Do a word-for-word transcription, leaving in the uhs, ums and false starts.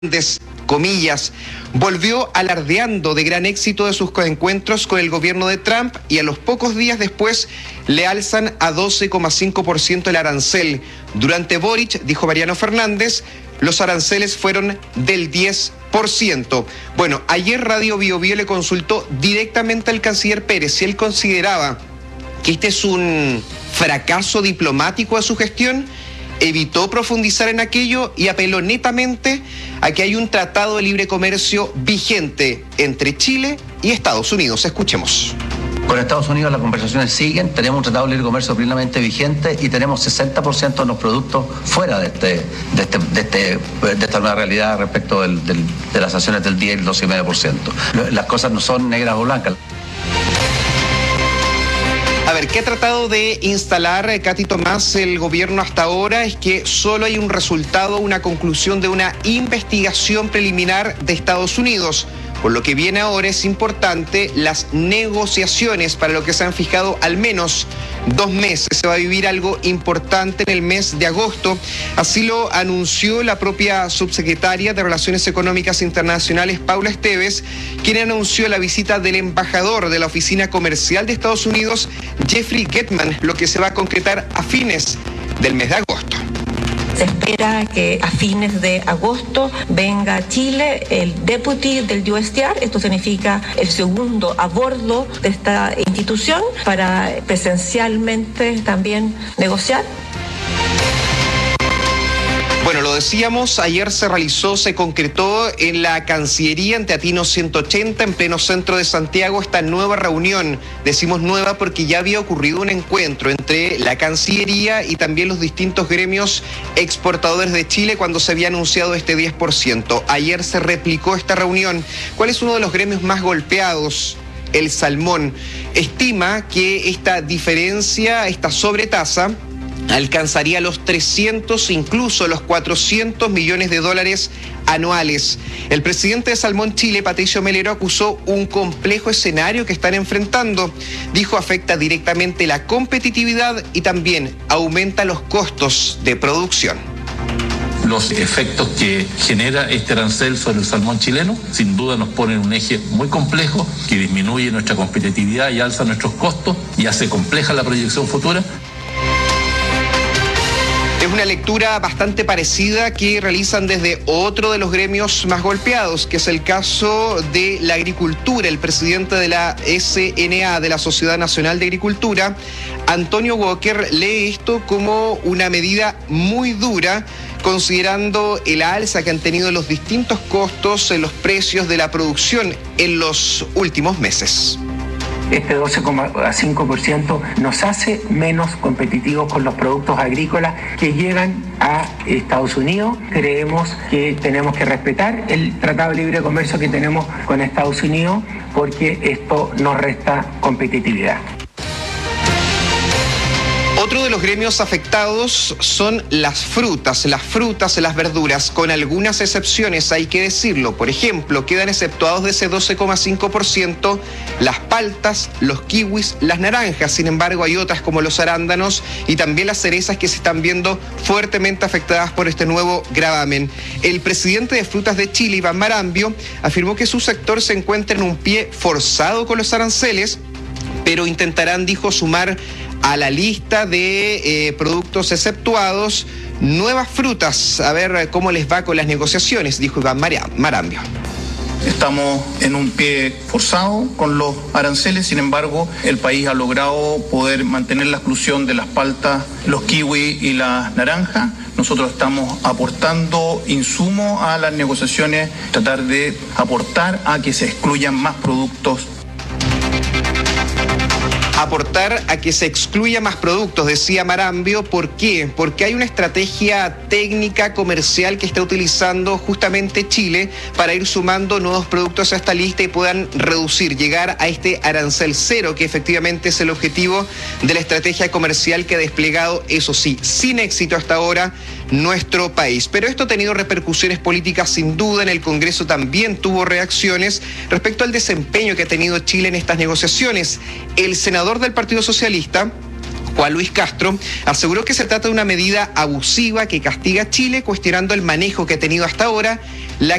comillas, volvió alardeando de gran éxito de sus encuentros con el gobierno de Trump y a los pocos días después le alzan a doce coma cinco por ciento el arancel. Durante Boric, dijo Mariano Fernández, los aranceles fueron del diez por ciento. Bueno, ayer Radio Bio Bio le consultó directamente al canciller Pérez si él consideraba que este es un fracaso diplomático a su gestión. Evitó profundizar en aquello y apeló netamente a que hay un tratado de libre comercio vigente entre Chile y Estados Unidos. Escuchemos. Con Estados Unidos las conversaciones siguen, tenemos un tratado de libre comercio plenamente vigente y tenemos sesenta por ciento de los productos fuera de, este, de, este, de, este, de esta nueva realidad respecto del, del, de las sanciones del diez y el doce coma cinco por ciento. Las cosas no son negras o blancas. A ver, ¿qué ha tratado de instalar Katy Tomás el gobierno hasta ahora? Es que solo hay un resultado, una conclusión de una investigación preliminar de Estados Unidos. Por lo que viene ahora es importante las negociaciones para lo que se han fijado al menos dos meses. Se va a vivir algo importante en el mes de agosto. Así lo anunció la propia subsecretaria de Relaciones Económicas Internacionales, Paula Esteves, quien anunció la visita del embajador de la Oficina Comercial de Estados Unidos, Jeffrey Getman, lo que se va a concretar a fines del mes de agosto. Se espera que a fines de agosto venga a Chile el deputy del U S T R, esto significa el segundo a bordo de esta institución, para presencialmente también negociar. Bueno, lo decíamos, ayer se realizó, se concretó en la Cancillería, en Teatino ciento ochenta, en pleno centro de Santiago, esta nueva reunión. Decimos nueva porque ya había ocurrido un encuentro entre la Cancillería y también los distintos gremios exportadores de Chile cuando se había anunciado este diez por ciento. Ayer se replicó esta reunión. ¿Cuál es uno de los gremios más golpeados? El salmón. Estima que esta diferencia, esta sobretasa, alcanzaría los trescientos, incluso los cuatrocientos millones de dólares anuales. El presidente de Salmón Chile, Patricio Melero, acusó un complejo escenario que están enfrentando. Dijo, afecta directamente la competitividad y también aumenta los costos de producción. Los efectos que genera este arancel sobre el salmón chileno, sin duda nos ponen un eje muy complejo que disminuye nuestra competitividad y alza nuestros costos y hace compleja la proyección futura. Es una lectura bastante parecida que realizan desde otro de los gremios más golpeados, que es el caso de la agricultura. El presidente de la S N A, de la Sociedad Nacional de Agricultura, Antonio Walker, lee esto como una medida muy dura, considerando el alza que han tenido los distintos costos en los precios de la producción en los últimos meses. Este doce coma cinco por ciento nos hace menos competitivos con los productos agrícolas que llegan a Estados Unidos. Creemos que tenemos que respetar el Tratado de Libre Comercio que tenemos con Estados Unidos porque esto nos resta competitividad. Otro de los gremios afectados son las frutas, las frutas, las verduras, con algunas excepciones, hay que decirlo. Por ejemplo, quedan exceptuados de ese doce coma cinco por ciento las paltas, los kiwis, las naranjas. Sin embargo, hay otras como los arándanos y también las cerezas que se están viendo fuertemente afectadas por este nuevo gravamen. El presidente de Frutas de Chile, Iván Marambio, afirmó que su sector se encuentra en un pie forzado con los aranceles, pero intentarán, dijo, sumar a la lista de eh, productos exceptuados nuevas frutas. A ver cómo les va con las negociaciones, dijo Iván Marambio. Estamos en un pie forzado con los aranceles, sin embargo, el país ha logrado poder mantener la exclusión de las paltas, los kiwi y las naranjas. Nosotros estamos aportando insumos a las negociaciones, tratar de aportar a que se excluyan más productos. Aportar a que se excluya más productos, decía Marambio. ¿Por qué? Porque hay una estrategia técnica comercial que está utilizando justamente Chile para ir sumando nuevos productos a esta lista y puedan reducir, llegar a este arancel cero, que efectivamente es el objetivo de la estrategia comercial que ha desplegado, eso sí, sin éxito hasta ahora, nuestro país. Pero esto ha tenido repercusiones políticas sin duda. En el Congreso también tuvo reacciones respecto al desempeño que ha tenido Chile en estas negociaciones. El senador del Partido Socialista, Juan Luis Castro, aseguró que se trata de una medida abusiva que castiga a Chile, cuestionando el manejo que ha tenido hasta ahora